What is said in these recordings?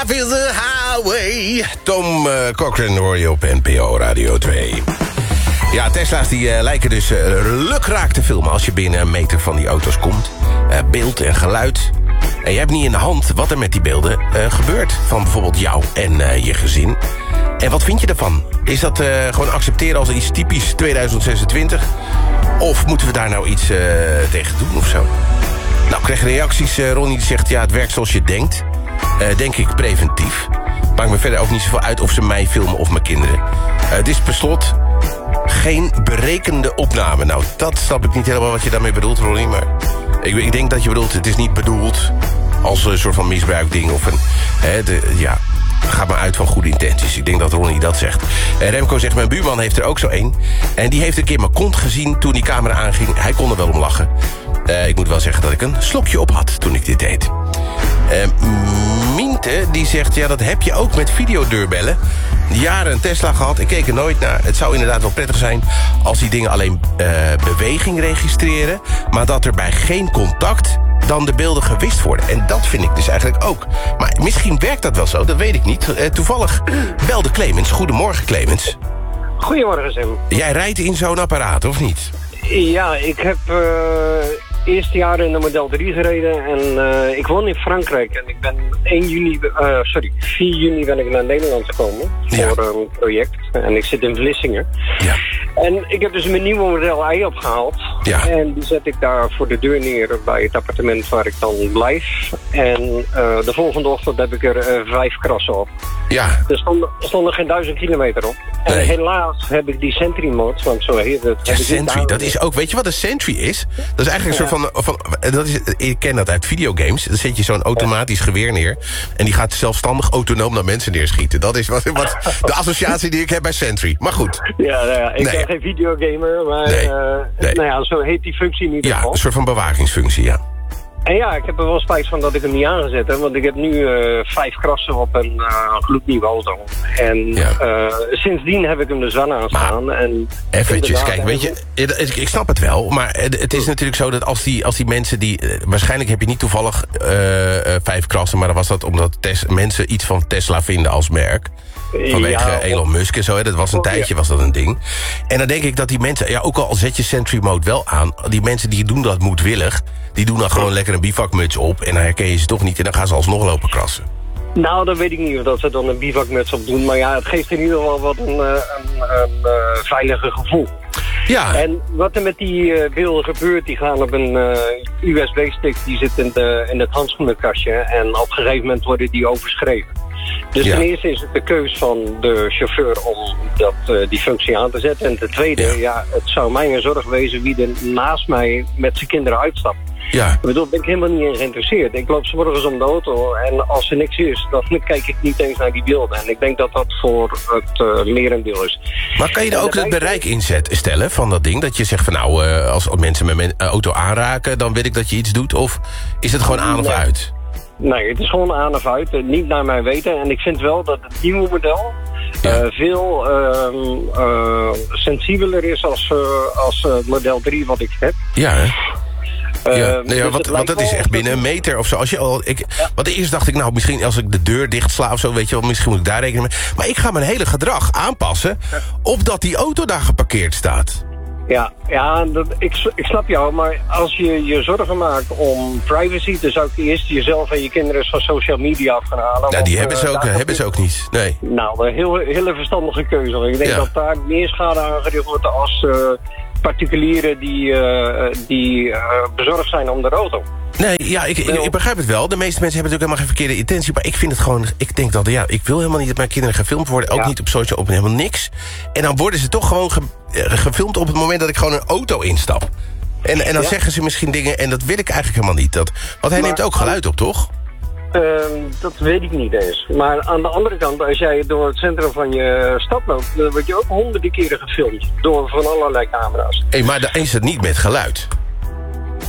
Is the highway. Tom Cochrane hoor je op NPO Radio 2. Ja, Tesla's die lijken dus lukraak te filmen als je binnen een meter van die auto's komt. Beeld en geluid. En je hebt niet in de hand wat er met die beelden gebeurt. Van bijvoorbeeld jou en je gezin. En wat vind je ervan? Is dat gewoon accepteren als iets typisch 2026? Of moeten we daar nou iets tegen doen of zo? Nou, ik kreeg reacties. Ronnie die zegt, ja, het werkt zoals je denkt. Denk ik preventief. Maakt me verder ook niet zoveel uit of ze mij filmen of mijn kinderen. Het is per slot geen berekende opname. Nou, dat snap ik niet helemaal wat je daarmee bedoelt, Ronnie. Maar ik denk dat je bedoelt, het is niet bedoeld als een soort van misbruikding of een... Ga maar uit van goede intenties. Ik denk dat Ronnie dat zegt. Remco zegt, mijn buurman heeft er ook zo één. En die heeft een keer mijn kont gezien toen die camera aanging. Hij kon er wel om lachen. Ik moet wel zeggen dat ik een slokje op had toen ik dit deed. Miente, die zegt, ja, dat heb je ook met videodeurbellen. Jaren een Tesla gehad, ik keek er nooit naar. Het zou inderdaad wel prettig zijn als die dingen alleen beweging registreren, maar dat er bij geen contact dan de beelden gewist worden. En dat vind ik dus eigenlijk ook. Maar misschien werkt dat wel zo, dat weet ik niet. Toevallig belde Clemens. Goedemorgen, Clemens. Goedemorgen, Sim. Jij rijdt in zo'n apparaat, of niet? Ja, ik heb eerste jaar in de Model 3 gereden en ik woon in Frankrijk en ik ben 4 juni ben ik naar Nederland gekomen voor een project en ik zit in Vlissingen. Ja. En ik heb dus mijn nieuwe Model I opgehaald en die zet ik daar voor de deur neer bij het appartement waar ik dan blijf. En de volgende ochtend heb ik er 5 krassen op. Ja. Er stonden geen 1000 kilometer op. En helaas heb ik die Sentry mode, want zo heet het. Ja, Sentry, dat is ook, weet je wat een Sentry is? Dat is eigenlijk een soort van ik ken dat uit videogames. Dan zet je zo'n automatisch geweer neer en die gaat zelfstandig autonoom naar mensen neerschieten. Dat is wat de associatie die ik heb bij Sentry. Maar goed. Ja, ik ben geen videogamer, maar zo heet die functie niet. Ja, een soort van bewakingsfunctie, ja. En ja, ik heb er wel spijt van dat ik hem niet aangezet heb. Want ik heb nu 5 krassen op een gloednieuwe auto. En sindsdien heb ik hem dus wel aanstaan. Eventjes, kijk, weet je, ik snap het wel. Maar het is natuurlijk zo dat als die mensen die... waarschijnlijk heb je niet toevallig 5 krassen. Maar dan was dat omdat mensen iets van Tesla vinden als merk. Vanwege Elon Musk en zo. Hè. Dat was een tijdje was dat een ding. En dan denk ik dat die mensen... Ja, ook al zet je Sentry Mode wel aan... Die mensen die doen dat moedwillig... Die doen dan gewoon lekker een bivakmuts op... En dan herken je ze toch niet... En dan gaan ze alsnog lopen krassen. Nou, dan weet ik niet of dat ze dan een bivakmuts op doen. Maar ja, het geeft in ieder geval wat een veiliger gevoel. Ja. En wat er met die beelden gebeurt... Die gaan op een USB-stick... Die zit in het handschoenenkastje... En op een gegeven moment worden die overschreven. Dus ten eerste is het de keus van de chauffeur om die functie aan te zetten. En ten tweede, het zou mij een zorg wezen wie er naast mij met zijn kinderen uitstapt. Ja. Ik bedoel, daar ben ik helemaal niet in geïnteresseerd. Ik loop 's morgens om de auto en als er niks is, dan kijk ik niet eens naar die beelden. En ik denk dat dat voor het merendeel is. Maar kan je er ook het bereik instellen van dat ding? Dat je zegt van nou, als mensen met mijn auto aanraken, dan weet ik dat je iets doet? Of is het gewoon aan of uit? Nee, het is gewoon aan of uit. Niet naar mijn weten. En ik vind wel dat het nieuwe model veel sensibeler is als model 3 wat ik heb. Ja, hè? Want dat is echt binnen een meter of zo. Want eerst dacht ik, nou, misschien als ik de deur dicht sla of zo, weet je wel, misschien moet ik daar rekenen mee. Maar ik ga mijn hele gedrag aanpassen opdat die auto daar geparkeerd staat. Ja, ik snap jou, maar als je je zorgen maakt om privacy, dan zou ik eerst jezelf en je kinderen van social media af gaan halen. Ja, die hebben ze ook niet, nee. Nou, een hele verstandige keuze. Ik denk dat daar meer schade aangericht wordt als particulieren die bezorgd zijn om de auto. Nee, ja, ik begrijp het wel. De meeste mensen hebben natuurlijk helemaal geen verkeerde intentie. Maar ik vind het gewoon... Ik denk dat, ik wil helemaal niet dat mijn kinderen gefilmd worden. Ook niet op social, op helemaal niks. En dan worden ze toch gewoon gefilmd op het moment dat ik gewoon een auto instap. En dan zeggen ze misschien dingen... En dat wil ik eigenlijk helemaal niet. Want hij neemt ook geluid op, toch? Dat weet ik niet eens. Maar aan de andere kant, als jij door het centrum van je stad loopt... dan word je ook honderden keren gefilmd. Door van allerlei camera's. Maar dan is het niet met geluid.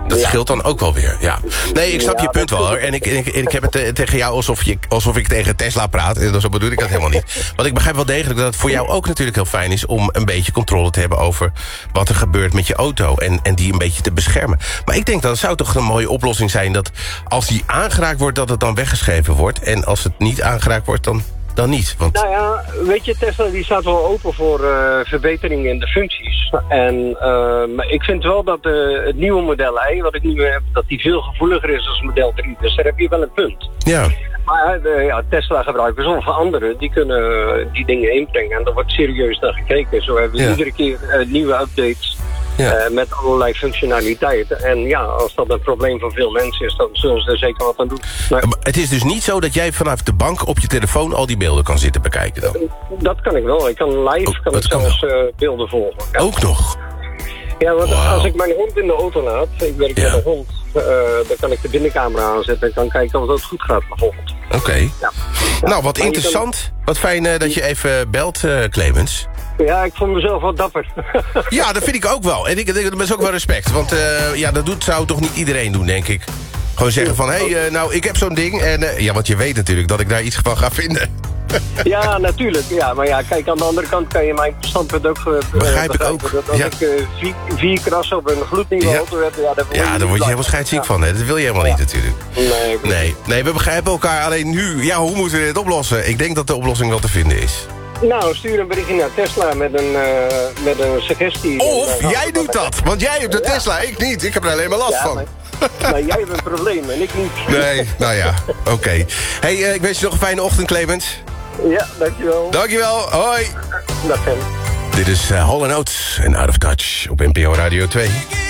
Dat scheelt dan ook wel weer, ja. Nee, ik snap je punt wel, hoor. En ik heb het tegen jou alsof ik tegen Tesla praat. En zo bedoel ik dat helemaal niet. Want ik begrijp wel degelijk dat het voor jou ook natuurlijk heel fijn is... om een beetje controle te hebben over wat er gebeurt met je auto. En die een beetje te beschermen. Maar ik denk dat het zou toch een mooie oplossing zijn... dat als die aangeraakt wordt, dat het dan weggeschreven wordt. En als het niet aangeraakt wordt, dan niet. Want... Nou ja, weet je, Tesla die staat wel open voor verbeteringen in de functies. En maar ik vind wel dat het nieuwe model I, wat ik nu heb, dat die veel gevoeliger is als model 3. Dus daar heb je wel een punt. Ja. Maar Tesla-gebruikers of anderen, die kunnen die dingen inbrengen. En er wordt serieus naar gekeken. Zo hebben we iedere keer nieuwe updates. Ja. Met allerlei functionaliteiten. En ja, als dat een probleem van veel mensen is... dan zullen ze er zeker wat aan doen. Maar het is dus niet zo dat jij vanaf de bank op je telefoon... al die beelden kan zitten bekijken dan? Dat kan ik wel. Ik kan live ik zelfs beelden volgen. Ja. Ook nog? Ja, want als ik mijn hond in de auto laat... ik werk met een hond... dan kan ik de binnencamera aanzetten... en kan kijken of het goed gaat bijvoorbeeld. Oké. Ja. Nou, wat interessant. Wat fijn dat je even belt, Clemens. Ja, ik vond mezelf wel dapper. Ja, dat vind ik ook wel. En dat is ook wel respect. Want dat zou toch niet iedereen doen, denk ik. Gewoon zeggen van, nou, ik heb zo'n ding. En want je weet natuurlijk dat ik daar iets van ga vinden. Ja, natuurlijk. Ja, maar ja, kijk, aan de andere kant kan je mijn standpunt ook begrijp ik ook. Dat als ik 4 krassen op een gloednieuwe auto heb... daar word je helemaal scheidsziek van. Hè? Dat wil je helemaal niet natuurlijk. Nee, we begrijpen elkaar. Alleen nu, hoe moeten we dit oplossen? Ik denk dat de oplossing wel te vinden is. Nou, stuur een berichtje naar Tesla met een suggestie. Of jij doet dat, want jij hebt de Tesla, ik niet. Ik heb er alleen maar last van. Maar jij hebt een probleem en ik niet. Nee, nou ja, oké. Hey, ik wens je nog een fijne ochtend, Clemens. Ja, dankjewel. Dankjewel, hoi. Dag, Ken. Dit is Hall & Oates en Out of Touch op NPO Radio 2.